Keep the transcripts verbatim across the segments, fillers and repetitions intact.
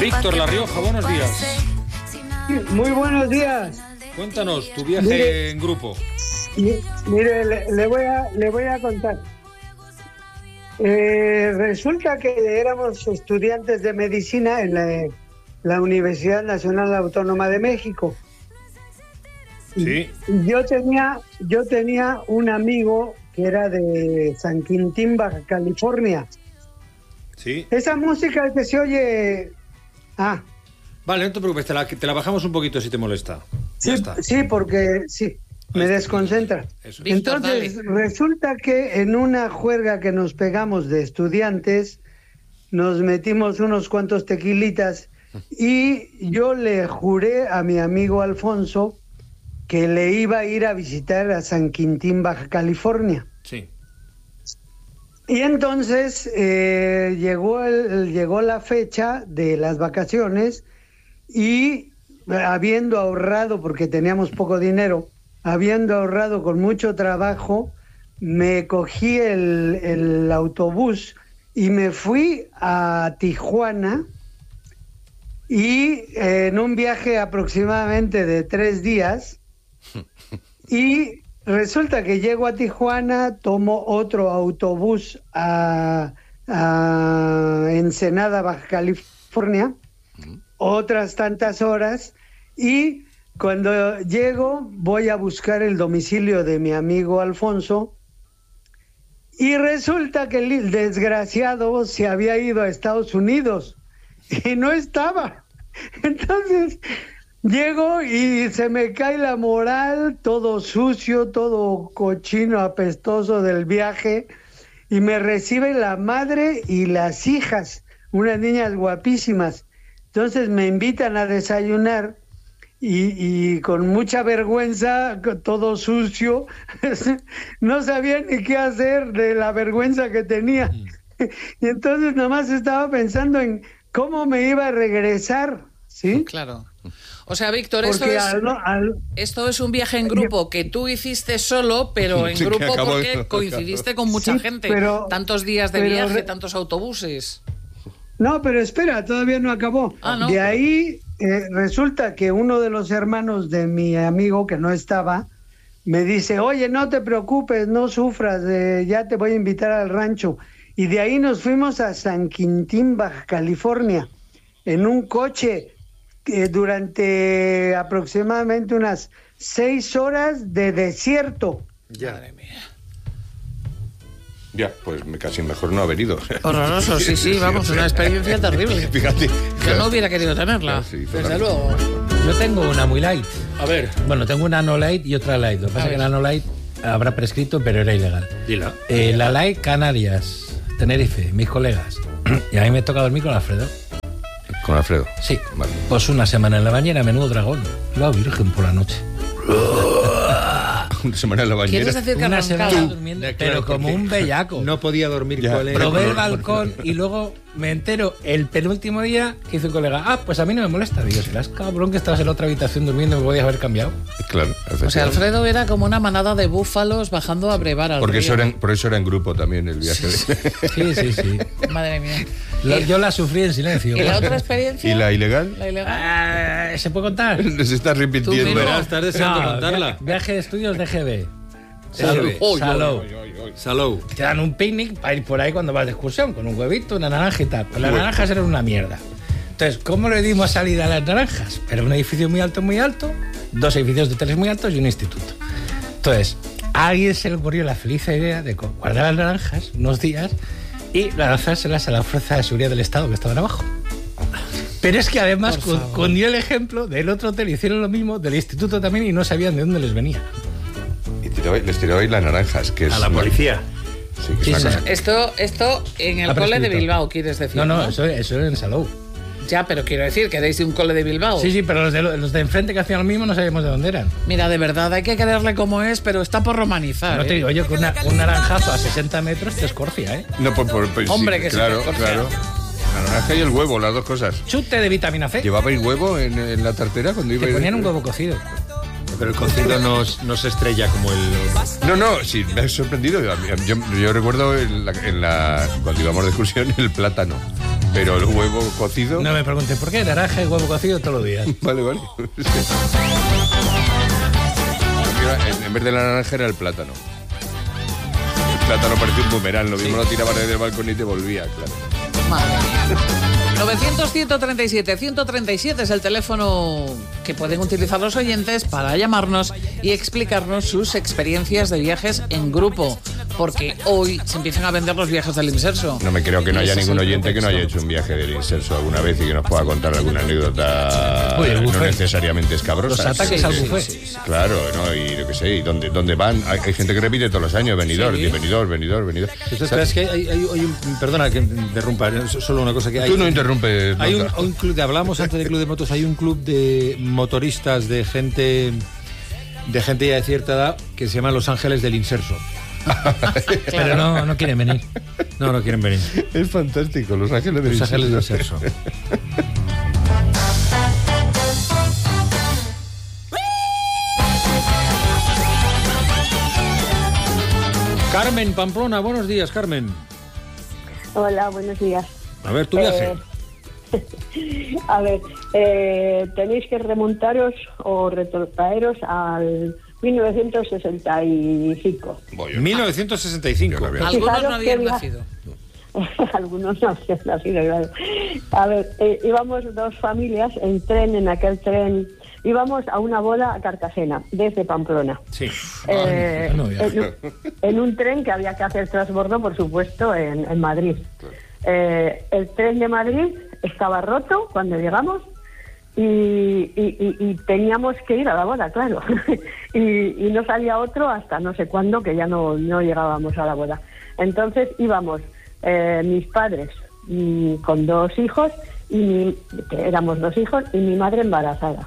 Víctor La Rioja, buenos días. Muy buenos días. Cuéntanos tu viaje Mire, en grupo. Mire, le, le, voy, a, le voy a contar. Eh, resulta que éramos estudiantes de medicina en la, la Universidad Nacional Autónoma de México. Sí. Y yo tenía, yo tenía un amigo que era de San Quintín, Baja California. Sí. Esa música que se oye... Ah. Vale, no te preocupes, te la, te la bajamos un poquito si te molesta. Sí, ya está. sí, porque sí, me desconcentra. Eso. Víctor, Entonces, dale. resulta que en una juerga que nos pegamos de estudiantes, nos metimos unos cuantos tequilitas y yo le juré a mi amigo Alfonso que le iba a ir a visitar a San Quintín, Baja California. Sí. Y entonces eh, llegó, el, llegó la fecha de las vacaciones y habiendo ahorrado, porque teníamos poco dinero, habiendo ahorrado con mucho trabajo, me cogí el, el autobús y me fui a Tijuana y eh, en un viaje aproximadamente de tres días y resulta que llego a Tijuana, tomo otro autobús a, a Ensenada, Baja California, otras tantas horas, y cuando llego voy a buscar el domicilio de mi amigo Alfonso, y resulta que el desgraciado se había ido a Estados Unidos, y no estaba. Entonces... llego y se me cae la moral, todo sucio, todo cochino, apestoso del viaje, y me recibe la madre y las hijas, unas niñas guapísimas. Entonces me invitan a desayunar y, y con mucha vergüenza, todo sucio, no sabía ni qué hacer de la vergüenza que tenía. Y entonces nomás estaba pensando en cómo me iba a regresar, ¿sí? Claro. O sea, Víctor, esto Porque es, al, al, esto es un viaje en grupo que tú hiciste solo, pero en Sí, que grupo acabó porque de- coincidiste con mucha Sí, gente. pero- tantos días de pero viaje, re- tantos autobuses. No, pero espera, todavía no acabó. Ah, ¿no? De ahí eh, resulta que uno de los hermanos de mi amigo que no estaba me dice, oye, no te preocupes, no sufras, eh, ya te voy a invitar al rancho. Y de ahí nos fuimos a San Quintín, Baja California, en un coche que durante aproximadamente unas seis horas de desierto. Ya. Madre mía. Ya, pues me- casi mejor no haber ido. Horroroso, sí, sí, vamos, una experiencia terrible. Fíjate. Yo no hubiera querido tenerla, Sí, desde total. luego. Yo tengo una muy light. A ver, Bueno, tengo una no light y otra light. Lo que pasa es que la no light habrá prescrito, pero era ilegal. dila. Eh, la light, Canarias, Tenerife, mis colegas. Y a mí me toca dormir con Alfredo. Con Alfredo. Sí. Vale. Pues una semana en la bañera, menudo dragón. La virgen por la noche. Una semana en la bañera. ¿Quieres decir que Una semana arrancaba? durmiendo, Ya, pero claro, como porque un bellaco. No podía dormir Ya, con él. Probé el Pero- balcón y luego me entero el penúltimo día que hizo un colega. Ah, pues a mí no me molesta. Digo, serás cabrón que estabas en la otra habitación durmiendo, me podías haber cambiado. Claro, O sea, Alfredo era como una manada de búfalos bajando a brevar al Porque río. eso era en, por eso era en grupo también el viaje. de- Sí, sí, sí. Madre mía. Lo- ¿Y- yo la sufrí en silencio. ¿Y la otra experiencia? ¿Y la ilegal? La ilegal. Ah, ¿se puede contar? Se está arrepintiendo. Tú, Verás, estás deseando No, contarla. via- Viaje de estudios de G B. D G B. Salou. Salou. Salou. Te dan un picnic para ir por ahí cuando vas de excursión, con un huevito, una naranja y tal. Pues las Bueno. naranjas eran una mierda. Entonces, ¿cómo le dimos salida a las naranjas? Pero un edificio muy alto, muy alto, dos edificios de hoteles muy altos y un instituto. Entonces, a alguien se le ocurrió la feliz idea de co- guardar las naranjas unos días y lanzárselas a la Fuerza de Seguridad del Estado que estaban abajo. Pero es que además Por con, favor. con dio el ejemplo del otro hotel, hicieron lo mismo, del instituto también, y no sabían de dónde les venía. Y tirabais- les tirabais las naranjas, que es A la una- policía. Sí, que Sí, es una sí. cosa- Esto, esto en el Ha cole de prescrito. Bilbao, quieres decir. No, no, eso, eso era en Salou. Ya, pero quiero decir que deis de un cole de Bilbao. Sí, sí, pero los de, los de enfrente que hacían lo mismo no sabíamos de dónde eran. Mira, de verdad, hay que quererle como es, pero está por romanizar. No te ¿eh? digo yo que una- un naranjazo a sesenta metros te escorcia, ¿eh? No, por, por- por- sí, Hombre, que se claro, te corta. claro. La naranja y el huevo, las dos cosas. Chute de vitamina C. ¿Llevabais huevo en, en la tartera cuando Te ibais? ponían un huevo cocido. Pero el cocido no, no se estrella como el... No, no, sí, me ha sorprendido. Yo, yo- yo recuerdo en la, en la- cuando íbamos de excursión el plátano. Pero el huevo cocido... No me preguntes por qué, naranja y huevo cocido todos los días. Vale, vale. en, en vez de la naranja era el plátano. El plátano parecía un boomerang, lo mismo Sí. lo tiraba desde el balcón y te volvía, claro. Madre mía. novecientos, ciento treinta y siete, ciento treinta y siete es el teléfono que pueden utilizar los oyentes para llamarnos y explicarnos sus experiencias de viajes en grupo. Porque hoy se empiezan a vender los viajes del Inserso. No me creo que no Y haya ese es ningún el oyente que no haya pretexto. hecho un viaje del Inserso alguna vez y que nos pueda contar alguna anécdota Uy, el no buffet. necesariamente escabrosa. Los ataques Sí, al sí, buffet. sí, sí. Claro, ¿no? Y yo qué sé, ¿y dónde, dónde van? Hay, hay gente que repite todos los años, venidor, Sí. venidor, venidor, venidor. Entonces, es que hay, hay- hay un, perdona que interrumpa, eh, solo una cosa que hay. Tú no interrumpes. Hay un, nunca. un club, de, hablamos antes del club de motos, hay un club de motoristas de gente de gente ya de cierta edad que se llama Los Ángeles del Inserso. Pero no, no quieren venir. No, no quieren venir. Es fantástico, Los Ángeles del Los Ángeles del Inserso. Inserso. Carmen Pamplona, buenos días, Carmen. Hola, buenos días. A ver, tu viaje. Eh, a ver, eh, tenéis que remontaros o retrotraeros al mil novecientos sesenta y cinco. Voy yo. mil novecientos sesenta y cinco. Yo no veo. Algunos Fijaros no habían que via- nacido. Algunos no habían nacido, claro. A ver, eh, íbamos dos familias en tren, en aquel tren. Íbamos a una boda a Cartagena, desde Pamplona. Sí. Eh, bueno, ya. en, un, en un tren que había que hacer transbordo, por supuesto, en, en Madrid. Eh, el tren de Madrid estaba roto cuando llegamos y, y- y- y teníamos que ir a la boda, claro. y, y no salía otro hasta no sé cuándo, que ya no, no llegábamos a la boda. Entonces íbamos eh, mis padres y con dos hijos, y mi- que éramos dos hijos, y mi madre embarazada.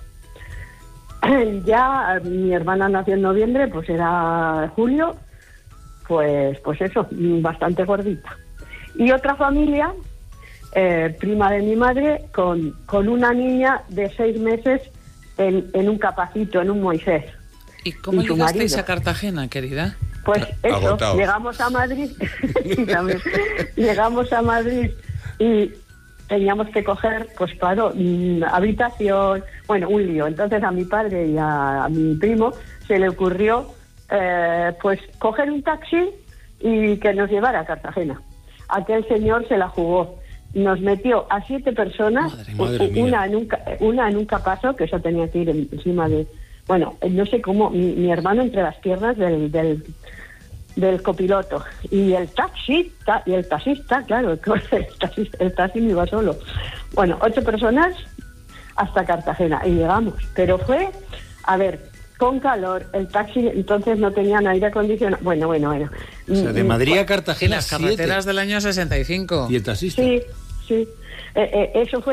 Ya mi hermana nació en noviembre, pues era julio, pues pues eso, bastante gordita. Y otra familia, eh, prima de mi madre, con, con una niña de seis meses en, en un capacito, en un Moisés. ¿Y cómo ¿Y tu llegasteis marido? a Cartagena, querida? Pues eso, Agotados. llegamos a Madrid, sí, también. Llegamos a Madrid y teníamos que coger, pues claro, mm, habitación, bueno, un lío. Entonces a mi padre y a, a mi primo se le ocurrió, eh, pues, coger un taxi y que nos llevara a Cartagena. Aquel señor se la jugó. Nos metió a siete personas, Madre, madre mía. una en un ca- una en un capazo, que eso tenía que ir en- encima de, bueno, no sé cómo, mi, mi hermano entre las piernas del, del del copiloto y el taxista y el taxista, claro, el taxista, el taxi no iba solo. Bueno, ocho personas hasta Cartagena y llegamos, pero fue, a ver, con calor, el taxi entonces no tenían aire acondicionado. Bueno, bueno, bueno. O sea, de Madrid a En Cartagena, las carreteras siete. del año sesenta y cinco. Y el taxista. Sí, sí. Eh, eh, eso fue